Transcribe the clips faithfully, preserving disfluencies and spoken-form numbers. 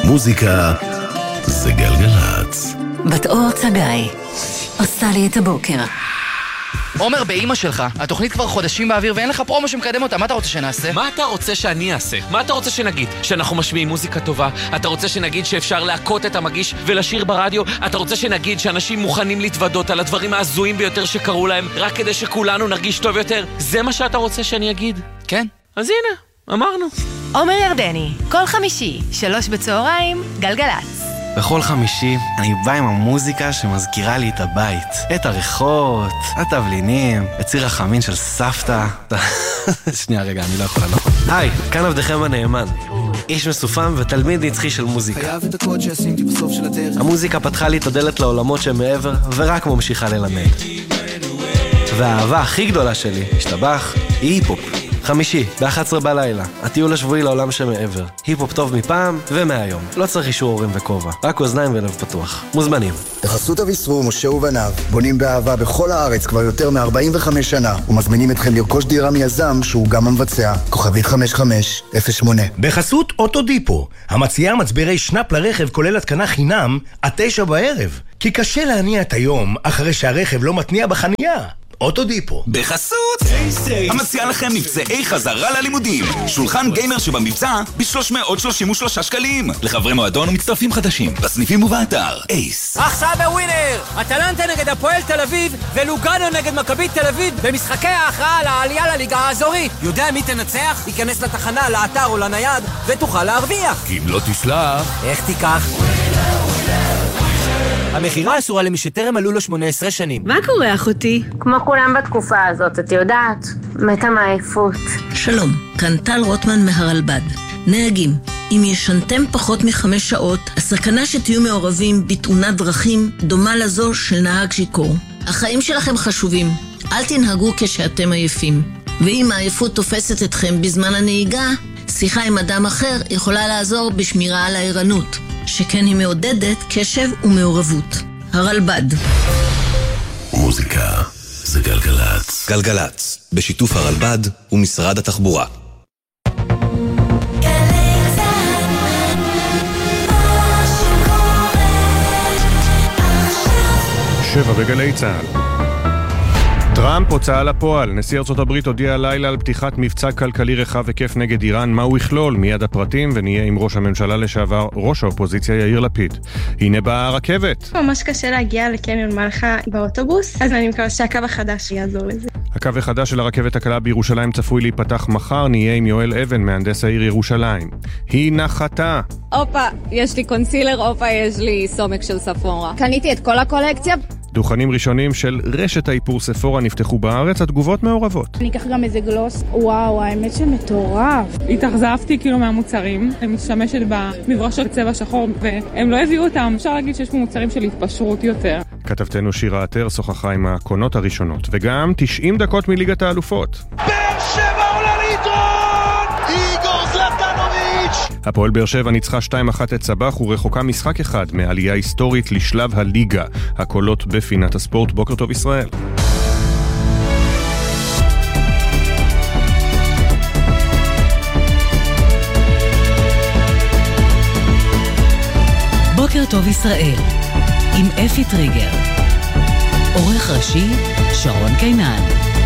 מוזיקה זה גלגלץ. בת אור צגאי עושה לי את הבוקר. עומר, באמא שלך, התוכנית כבר חודשים באוויר ואין לך פרומו שמקדם אותה, מה אתה רוצה שנעשה? מה אתה רוצה שאני אעשה? מה אתה רוצה שנגיד? שאנחנו משמיעים מוזיקה טובה? אתה רוצה שנגיד שאפשר להקות את המגיש ולשיר ברדיו? אתה רוצה שנגיד שאנשים מוכנים להתוודות על הדברים העזויים ביותר שקרו להם רק כדי שכולנו נרגיש טוב יותר? זה מה שאתה רוצה שאני אגיד? כן. אז הנה, אמרנו. עומר ירדני, כל חמישי, שלוש בצהריים, גלגלץ. בכל חמישי אני בא עם המוזיקה שמזכירה לי את הבית, את הריחות, התבלינים, את ציר החמין של סבתא. שנייה רגע, אני לא יכולה לא. היי, כאן עבדכם הנאמן, איש מסופם ותלמיד נצחי של מוזיקה. המוזיקה פתחה לי את הדלת לעולמות שמעבר ורק ממשיכה ללמד. והאהבה הכי גדולה שלי, השתבח, היא היפופ. חמישי, ב-אחת עשרה בלילה, הטיול השבועי לעולם שמעבר. היפופ טוב מפעם ומהיום. לא צריך אישור הורים וכובע, רק אוזניים ולב פתוח. מוזמנים. בחסות אביסרור, משה ובניו, בונים באהבה בכל הארץ כבר יותר מ-ארבעים וחמש שנה, ומזמינים אתכם לרכוש דירה מיזם שהוא גם המבצע. כוכבית חמש חמש אפס שמונה. בחסות אוטודיפו, המציעה מצברי שנאפ לרכב כולל התקנה חינם עד תשע בערב. כי קשה להניע את היום אחרי שהרכב לא מתניע בחנייה. אוטודיפו. בחסות המציע לכם מבצעי חזרה ללימודים, שולחן גיימר שבמבצע ב-שלוש מאות שלושים ושלושה שקלים לחברי מועדון ומצטרפים חדשים בסניפים ובאתר אייס. עכשיו בווינר, אטלנטה נגד הפועל תל אביב ולוגאנו נגד מכבי תל אביב במשחקי ההכרעה לעלייה לליגה האזורית. יודע מי תנצח? ייכנס לתחנה, לאתר או לנייד ותוכל להרוויח. כי אם לא תסלח, איך תיקח? המחירה אסורה למי שטרם מלאו לו שמונה עשרה שנים. מה קורה אחותי? כמו כולם בתקופה הזאת, את יודעת, מתה מעייפות. שלום, כאן טל רוטמן מהרלב"ד. נהגים, אם ישנתם פחות מחמש שעות, הסכנה שתהיו מעורבים בתאונת דרכים דומה לזו של נהג שיכור. החיים שלכם חשובים, אל תנהגו כשאתם עייפים. ואם העייפות תופסת אתכם בזמן הנהיגה, שיחה עם אדם אחר יכולה לעזור בשמירה על הערנות, שכן היא מעודדת קשב ומעורבות. הרלב"ד. מוזיקה זה גלגלץ. גלגלץ, בשיתוף הרלב"ד ומשרד התחבורה. שבע בגלי צהל. טראמפ הוצאה לפועל. נשיא ארצות הברית הודיע לילה על פתיחת מבצע כלכלי רחב היקף נגד איראן. מה הוא יכלול? מיד הפרטים, ונהיה עם ראש הממשלה לשעבר, ראש האופוזיציה יאיר לפיד. הנה באה הרכבת. ממש קשה להגיע לקניון מלחה באוטובוס, אז אני מקווה שהקו החדש יעזור לזה. הקו החדש של הרכבת הקלה בירושלים צפוי להיפתח מחר. נהיה עם יואל אבן, מהנדס העיר ירושלים. היא נחתה. אופה, יש לי קונסילר, אופה, יש לי סומק של ספורה. קניתי את כל הקולקציה. דוכנים ראשונים של רשת האיפור ספורה נפתחו בארץ, התגובות מעורבות. אני אקח גם איזה גלוס. וואו, האמת שמטורף. התאכזבתי כאילו מהמוצרים. אני משתמשת במברשות צבע שחור והם לא הביאו אותם. אפשר להגיד שיש פה מוצרים של התפשרות יותר. כתבתנו שירה עטר שוחחה עם הקונות הראשונות, וגם תשעים דקות מליגת האלופות. באר שבע עולה ליתרון! איגור זלטנוביץ'! הפועל באר שבע ניצחה שתיים אחת את סבח ורחוקה משחק אחד מעלייה היסטורית לשלב הליגה. הקולות בפינת הספורט. בוקר טוב ישראל. בוקר טוב ישראל עם אפי טריגר. עורך ראשי שרון קינן.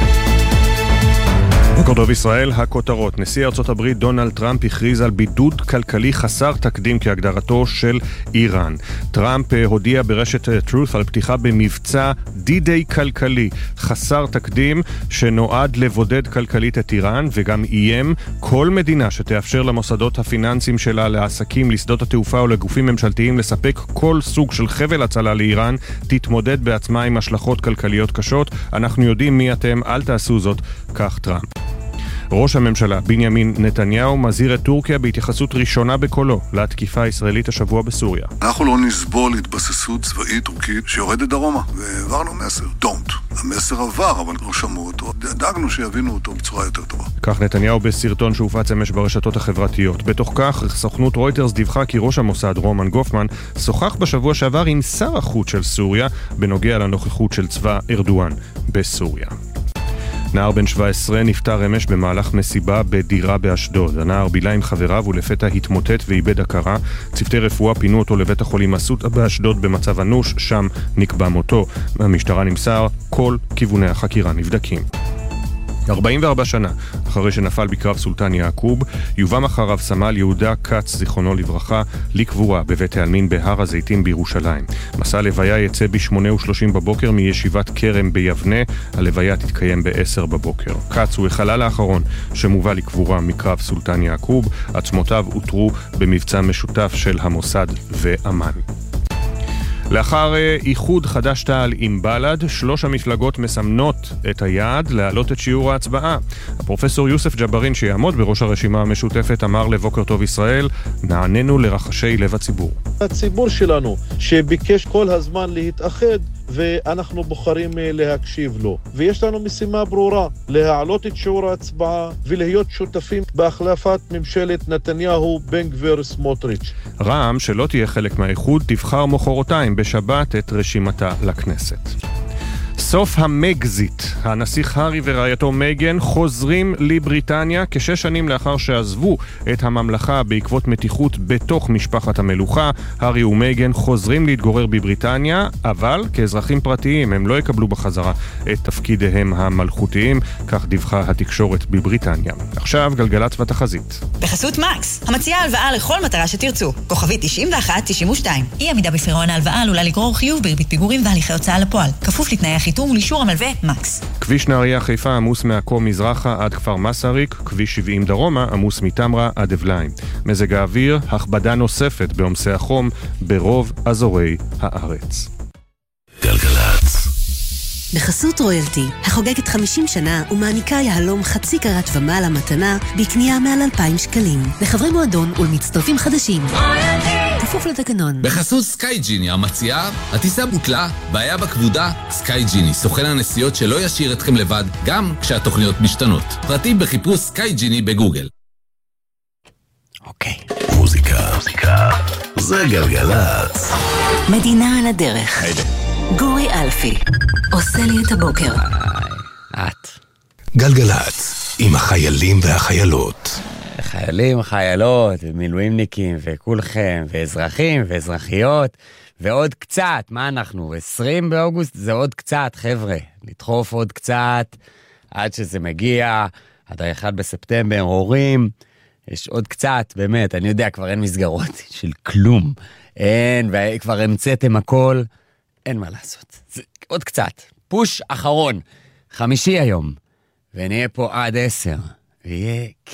בוקר טוב ישראל, הכותרות. נשיא ארצות הברית דונלד טראמפ הכריז על בידוד כלכלי חסר תקדים כהגדרתו של איראן. טראמפ הודיע ברשת טרוס על פתיחה במבצע די-דיי כלכלי חסר תקדים שנועד לבודד כלכלית את איראן, וגם איים כל מדינה שתאפשר למוסדות הפיננסיים שלה, לעסקים, לשדות התעופה או לגופים ממשלתיים לספק כל סוג של חבל הצלה לאיראן, תתמודד בעצמה עם השלכות כלכליות קשות. אנחנו יודעים מי אתם, אל תעשו זאת, כך טראמפ. ראש הממשלה בנימין נתניהו מזהיר את טורקיה בהתייחסות ראשונה בקולו להתקיפה הישראלית השבוע בסוריה. אנחנו לא נסבול התבססות צבאית טורקית שיורדת דרומה, והעברנו מסר, don't. המסר עבר, אבל לא שמעו אותו. דאגנו שיבינו אותו בצורה יותר טובה. כך נתניהו בסרטון שהופץ אמש ברשתות החברתיות. בתוך כך, סוכנות רויטרס דיווחה כי ראש המוסד רומן גופמן שוחח בשבוע שעבר עם שר החוץ של סוריה בנוגע לנוכחות של צבא ארדואן בסוריה. נער בן שבע עשרה נפטר אמש במהלך מסיבה בדירה באשדוד. הנער בילה עם חבריו ולפתע התמוטט ואיבד הכרה. צוותי רפואה פינו אותו לבית החולים אסותא באשדוד במצב אנוש, שם נקבע מותו. המשטרה נמסר, כל כיווני החקירה נבדקים. ארבעים וארבע שנה אחרי שנפל בקרב סולטן יעקוב, יובם אחריו סמל יהודה קץ, זיכרונו לברכה, לקבורה בבית העלמין בהר הזיתים בירושלים. מסע לוויה יצא ב-שמונה ושלושים בבוקר מישיבת כרם ביבנה. הלוויה תתקיים ב-עשר בבוקר. קץ הוא החלל האחרון שמובא לקבורה מקרב סולטן יעקוב. עצמותיו הותרו במבצע משותף של המוסד ואמן. לאחר איחוד חד"ש-תע"ל עם בל"ד, שלוש המפלגות מסמנות את היעד להעלות את שיעור ההצבעה. הפרופסור יוסף ג'בארין, שיעמוד בראש הרשימה המשותפת, אמר לבוקר טוב ישראל, נעננו לרחשי לב הציבור. הציבור שלנו שביקש כל הזמן להתאחד, ואנחנו בוחרים להקשיב לו. ויש לנו משימה ברורה, להעלות את שיעור ההצבעה ולהיות שותפים בהחלפת ממשלת נתניהו, בן גביר, סמוטריץ'. רע"מ, שלא תהיה חלק מהאיחוד, תבחר מחרתיים בשבת את רשימתה לכנסת. סוף המגזיט. הנסיך הארי ורעייתו מייגן חוזרים לבריטניה כשש שנים לאחר שעזבו את הממלכה בעקבות מתיחות בתוך משפחת המלוכה. הארי ומייגן חוזרים להתגורר בבריטניה, אבל כאזרחים פרטיים הם לא יקבלו בחזרה את תפקידיהם המלכותיים, כך דיווחה התקשורת בבריטניה. עכשיו גלגלת ותחזית. בחסות מקס, המציעה הלוואה לכל מטרה שתרצו. כוכבית תשעים ואחת תשעים ושתיים. אי עמידה בפירעון ההלוואה עלולה לגרור חיוב בריבית פיגורים והליכי הוצאה לפועל. כפוף לתנאי חיתום ולאישור המלווה מקס. כביש נהריה חיפה עמוס מעכו מזרחה עד כפר מסריק, כביש שבעים דרומה עמוס מתמרה עד אבליים. מזג האוויר, הכבדה נוספת בעומסי החום ברוב אזורי הארץ. גלגלצ. בחסות רויאלטי, החוגגת חמישים שנה ומעניקה יהלום חצי קרת ומעלה מתנה בקנייה מעל אלפיים שקלים. לחברי מועדון ולמצטרפים חדשים. כפוף לתקנון. בחסות סקאי ג'יני המציעה, הטיסה בוטלה, בעיה בכבודה, סקאי ג'יני, סוכן הנסיעות שלא ישאיר אתכם לבד, גם כשהתוכניות משתנות. פרטים בחיפוש סקאי ג'יני בגוגל. אוקיי. מוזיקה. מוזיקה. זה גלגלצ. מדינה על הדרך. היידה. גורי אלפי. עושה לי את הבוקר. את. גלגלצ. עם החיילים והחיילות. חיילים, חיילות, מילואימניקים וכולכם, ואזרחים ואזרחיות, ועוד קצת, מה אנחנו? עשרים באוגוסט זה עוד קצת, חבר'ה, לדחוף עוד קצת, עד שזה מגיע, עד האחד בספטמבר, הורים, יש עוד קצת, באמת, אני יודע, כבר אין מסגרות של כלום, אין, וכבר המצאתם הכל, אין מה לעשות, זה עוד קצת, פוש אחרון, חמישי היום, ונהיה פה עד עשר, ויהיה